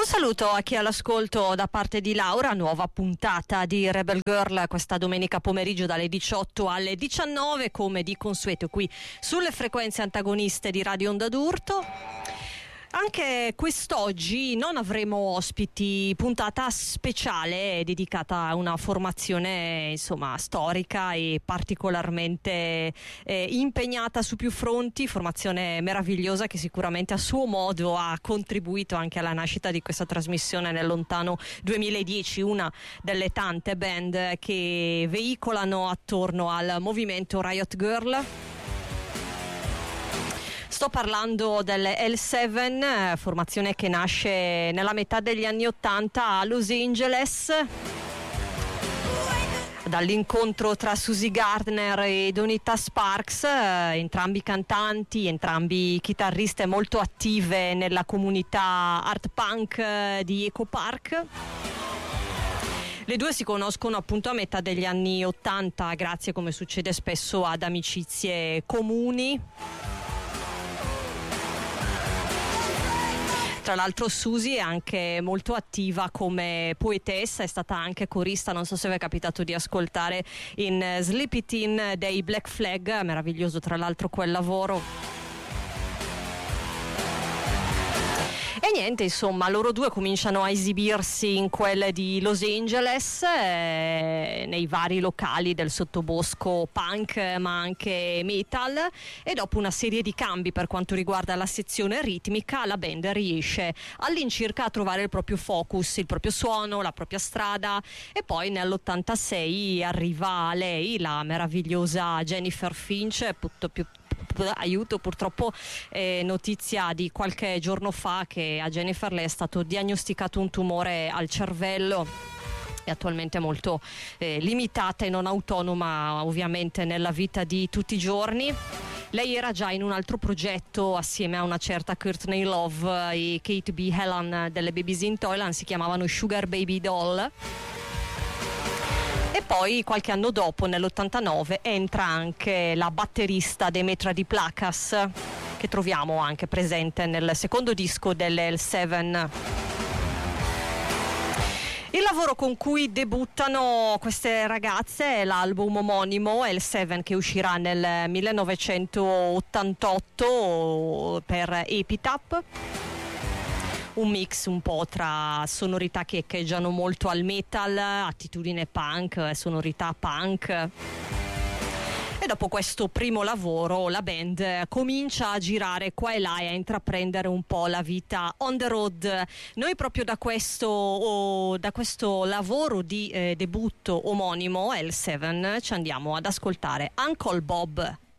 Un saluto a chi è all'ascolto da parte di Laura, nuova puntata di Rebel Girl questa domenica pomeriggio dalle 18 alle 19 come di consueto qui sulle frequenze antagoniste di Radio Onda d'Urto. Anche quest'oggi non avremo ospiti, puntata speciale dedicata a una formazione storica e particolarmente impegnata su più fronti, formazione meravigliosa che sicuramente a suo modo ha contribuito anche alla nascita di questa trasmissione nel lontano 2010, una delle tante band che veicolano attorno al movimento Riot Girl. Sto parlando delle L7, formazione che nasce nella metà degli anni 80 a Los Angeles, dall'incontro tra Susie Gardner e Donita Sparks, entrambi cantanti, entrambi chitarriste molto attive nella comunità art punk di Echo Park. Le due si conoscono appunto a metà degli anni 80 grazie, come succede spesso, ad amicizie comuni. Tra l'altro Susie è anche molto attiva come poetessa, è stata anche corista, non so se vi è capitato di ascoltare in Sleep It In dei Black Flag, meraviglioso tra l'altro quel lavoro. E niente, insomma, loro due cominciano a esibirsi in quelle di Los Angeles, nei vari locali del sottobosco punk ma anche metal, e dopo una serie di cambi per quanto riguarda la sezione ritmica la band riesce all'incirca a trovare il proprio focus, il proprio suono, la propria strada, e poi nell'86 arriva lei, la meravigliosa Jennifer Finch, aiuto, purtroppo notizia di qualche giorno fa che a Jennifer le è stato diagnosticato un tumore al cervello, è attualmente molto limitata e non autonoma ovviamente nella vita di tutti i giorni. Lei era già in un altro progetto assieme a una certa Courtney Love e Kate B. Helan delle Babies in Toyland, si chiamavano Sugar Baby Doll. E poi qualche anno dopo, nell'89, entra anche la batterista Demetra Di Placas, che troviamo anche presente nel secondo disco delle L7. Il lavoro con cui debuttano queste ragazze è l'album omonimo L7, che uscirà nel 1988 per Epitaph. Un mix un po' tra sonorità che echeggiano molto al metal, attitudine punk, sonorità punk. E dopo questo primo lavoro la band comincia a girare qua e là e a intraprendere un po' la vita on the road. Noi proprio da questo lavoro di debutto omonimo L7 ci andiamo ad ascoltare Uncle Bob.